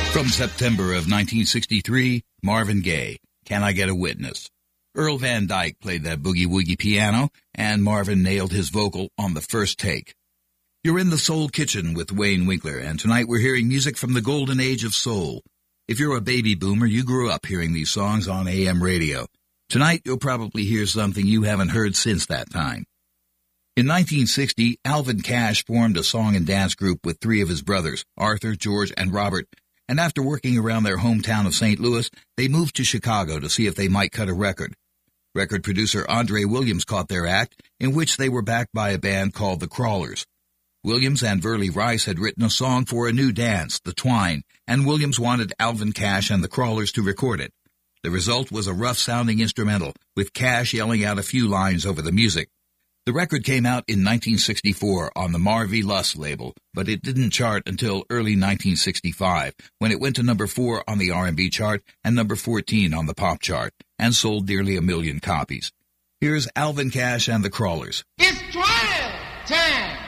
From September of 1963, Marvin Gaye, Can I Get a Witness? Earl Van Dyke played that boogie-woogie piano, and Marvin nailed his vocal on the first take. You're in the Soul Kitchen with Wayne Winkler, and tonight we're hearing music from the golden age of soul. If you're a baby boomer, you grew up hearing these songs on AM radio. Tonight, you'll probably hear something you haven't heard since that time. In 1960, Alvin Cash formed a song and dance group with three of his brothers, Arthur, George, and Robert, and after working around their hometown of St. Louis, they moved to Chicago to see if they might cut a record. Record producer Andre Williams caught their act, in which they were backed by a band called the Crawlers. Williams and Verley Rice had written a song for a new dance, The Twine, and Williams wanted Alvin Cash and the Crawlers to record it. The result was a rough-sounding instrumental, with Cash yelling out a few lines over the music. The record came out in 1964 on the Marvy Luss label, but it didn't chart until early 1965, when it went to number 4 on the R&B chart and number 14 on the pop chart, and sold nearly 1 million copies. Here's Alvin Cash and the Crawlers. It's trial time!